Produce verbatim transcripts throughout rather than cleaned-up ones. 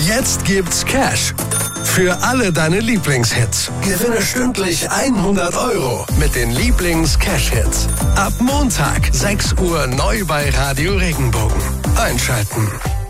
Jetzt gibt's Cash für alle deine Lieblingshits. Gewinne stündlich hundert Euro mit den Lieblings-Cash-Hits. Ab Montag, sechs Uhr, neu bei Radio Regenbogen. Einschalten.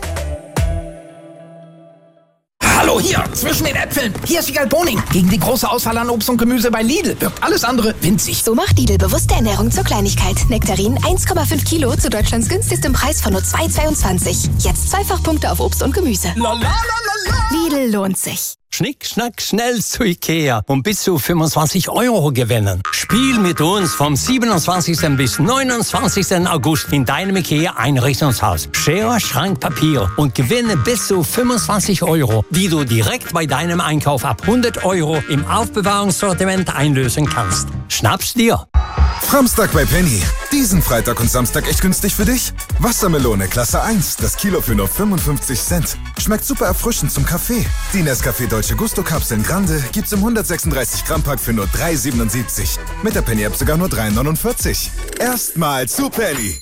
Hallo, hier, zwischen den Äpfeln. Hier ist Wiegald Boning. Gegen die große Auswahl an Obst und Gemüse bei Lidl wirkt alles andere winzig. So macht Lidl bewusste Ernährung zur Kleinigkeit. Nektarinen eins Komma fünf Kilo zu Deutschlands günstigstem Preis von nur zwei Komma zweiundzwanzig. Jetzt Zweifachpunkte auf Obst und Gemüse. La, la, la, la, la. Lidl lohnt sich. Schnick, schnack, schnell zu Ikea und bis zu fünfundzwanzig Euro gewinnen. Spiel mit uns vom siebenundzwanzigsten bis neunundzwanzigsten August in deinem Ikea-Einrichtungshaus. Schere, Schrank, Papier und gewinne bis zu fünfundzwanzig Euro, die du direkt bei deinem Einkauf ab hundert Euro im Aufbewahrungssortiment einlösen kannst. Schnapp's dir! Samstag bei Penny. Diesen Freitag und Samstag echt günstig für dich? Wassermelone Klasse eins, das Kilo für nur fünfundfünfzig Cent. Schmeckt super erfrischend zum Kaffee. Die Nescafé Dolce Gusto Kapseln Grande gibt's im hundertsechsunddreißig Gramm Pack für nur drei Komma siebenundsiebzig. Mit der Penny App sogar nur drei Komma neunundvierzig. Erstmal zu Penny.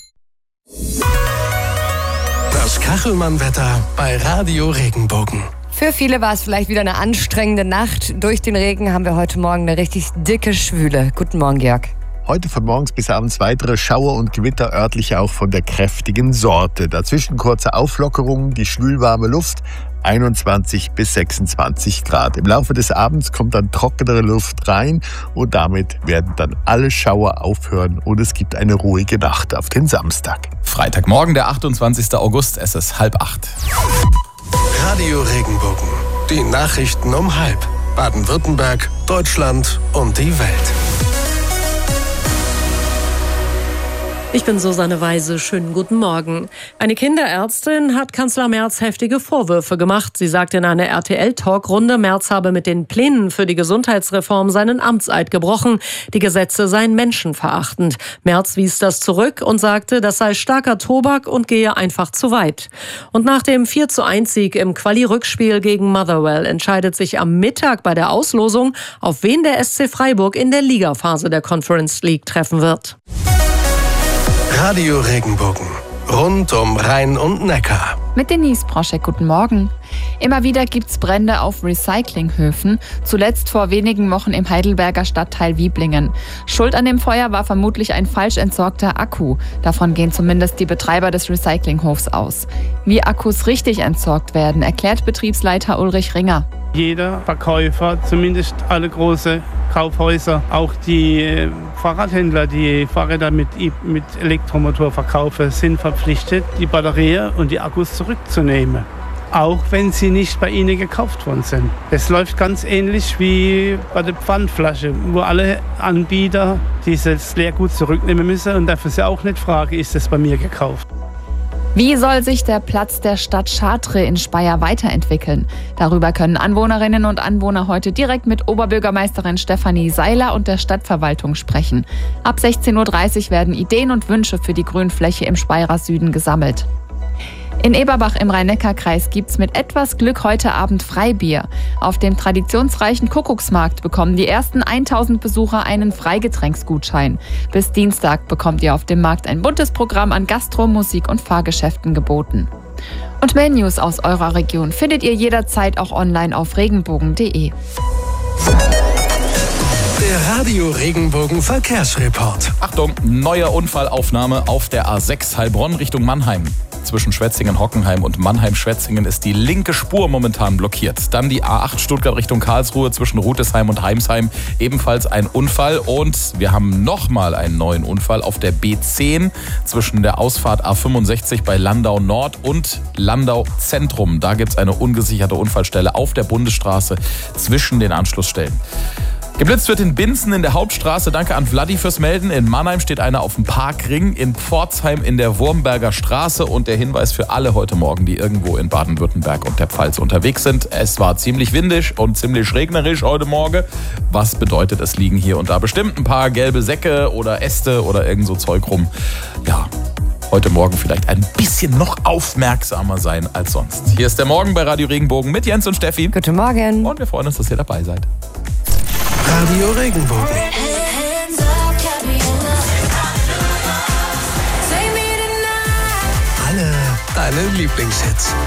Das Kachelmann-Wetter bei Radio Regenbogen. Für viele war es vielleicht wieder eine anstrengende Nacht. Durch den Regen haben wir heute Morgen eine richtig dicke Schwüle. Guten Morgen, Jörg. Heute von morgens bis abends weitere Schauer und Gewitter, örtlich auch von der kräftigen Sorte. Dazwischen kurze Auflockerungen, die schwülwarme Luft, einundzwanzig bis sechsundzwanzig Grad. Im Laufe des Abends kommt dann trockenere Luft rein und damit werden dann alle Schauer aufhören und es gibt eine ruhige Nacht auf den Samstag. Freitagmorgen, der achtundzwanzigsten August, es ist halb acht. Radio Regenbogen. Die Nachrichten um halb. Baden-Württemberg, Deutschland und die Welt. Ich bin Susanne Weise. Schönen guten Morgen. Eine Kinderärztin hat Kanzler Merz heftige Vorwürfe gemacht. Sie sagte in einer R T L-Talkrunde, Merz habe mit den Plänen für die Gesundheitsreform seinen Amtseid gebrochen. Die Gesetze seien menschenverachtend. Merz wies das zurück und sagte, das sei starker Tobak und gehe einfach zu weit. Und nach dem vier zu eins Sieg im Quali-Rückspiel gegen Motherwell entscheidet sich am Mittag bei der Auslosung, auf wen der S C Freiburg in der Ligaphase der Conference League treffen wird. Radio Regenbogen. Rund um Rhein und Neckar. Mit Denise Broschek, guten Morgen. Immer wieder gibt's Brände auf Recyclinghöfen. Zuletzt vor wenigen Wochen im Heidelberger Stadtteil Wieblingen. Schuld an dem Feuer war vermutlich ein falsch entsorgter Akku. Davon gehen zumindest die Betreiber des Recyclinghofs aus. Wie Akkus richtig entsorgt werden, erklärt Betriebsleiter Ulrich Ringer. Jeder Verkäufer, zumindest alle große Kaufhäuser, auch die Fahrradhändler, die Fahrräder mit, mit Elektromotor verkaufen, sind verpflichtet, die Batterien und die Akkus zurückzunehmen. Auch wenn sie nicht bei ihnen gekauft worden sind. Es läuft ganz ähnlich wie bei der Pfandflasche, wo alle Anbieter dieses Leergut zurücknehmen müssen und dafür sie auch nicht fragen, ist es bei mir gekauft. Wie soll sich der Platz der Stadt Chartres in Speyer weiterentwickeln? Darüber können Anwohnerinnen und Anwohner heute direkt mit Oberbürgermeisterin Stefanie Seiler und der Stadtverwaltung sprechen. Ab sechzehn Uhr dreißig werden Ideen und Wünsche für die Grünfläche im Speyerer Süden gesammelt. In Eberbach im Rhein-Neckar-Kreis gibt's mit etwas Glück heute Abend Freibier. Auf dem traditionsreichen Kuckucksmarkt bekommen die ersten tausend Besucher einen Freigetränksgutschein. Bis Dienstag bekommt ihr auf dem Markt ein buntes Programm an Gastro-, Musik- und Fahrgeschäften geboten. Und mehr News aus eurer Region findet ihr jederzeit auch online auf regenbogen punkt de. Der Radio Regenbogen Verkehrsreport. Achtung, neuer Unfallaufnahme auf der A sechs Heilbronn Richtung Mannheim. Zwischen Schwetzingen-Hockenheim und Mannheim-Schwetzingen ist die linke Spur momentan blockiert. Dann die A acht Stuttgart Richtung Karlsruhe zwischen Rutesheim und Heimsheim. Ebenfalls ein Unfall. Und wir haben nochmal einen neuen Unfall auf der B zehn zwischen der Ausfahrt A fünfundsechzig bei Landau Nord und Landau Zentrum. Da gibt es eine ungesicherte Unfallstelle auf der Bundesstraße zwischen den Anschlussstellen. Geblitzt wird in Binzen in der Hauptstraße. Danke an Vladi fürs Melden. In Mannheim steht einer auf dem Parkring. In Pforzheim in der Wurmberger Straße. Und der Hinweis für alle heute Morgen, die irgendwo in Baden-Württemberg und der Pfalz unterwegs sind. Es war ziemlich windig und ziemlich regnerisch heute Morgen. Was bedeutet, es liegen hier und da bestimmt ein paar gelbe Säcke oder Äste oder irgend so Zeug rum. Ja, heute Morgen vielleicht ein bisschen noch aufmerksamer sein als sonst. Hier ist der Morgen bei Radio Regenbogen mit Jens und Steffi. Guten Morgen. Und wir freuen uns, dass ihr dabei seid. Radio Regenbogen. Alle deine Lieblingshits.